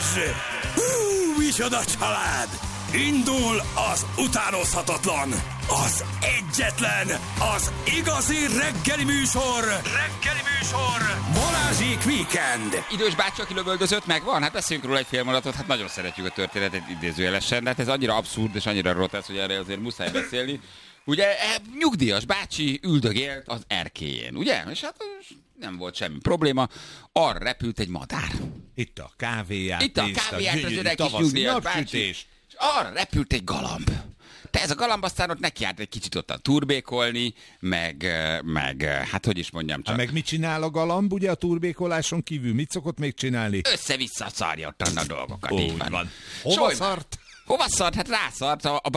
Balázs! Micsoda család! Indul az utánozhatatlan, az egyetlen, az igazi reggeli műsor, Balázsék Weekend. Idős bácsi, aki lövöldözött, megvan? Hát beszéljünk róla egy fél mondatot, hát nagyon szeretjük a történetet idézőjelesen, de hát ez annyira abszurd és annyira rotesz, hogy erre azért muszáj beszélni. Ugye nyugdíjas bácsi üldögélt az erkélyén, ugye? És hát nem volt semmi probléma, arra repült egy madár. Itt a kávéját, az öreg kis nyugdíjas bácsi. És arra repült egy galamb. De ez a galamb aztán ott nekiállt egy kicsit ott a turbékolni, meg hát hogy is mondjam csak. Meg mit csinál a galamb, ugye a turbékoláson kívül? Mit szokott még csinálni? Össze-vissza szarja ott a dolgokat. Úgy van. Hova szart? Hova szart? Hát rászart a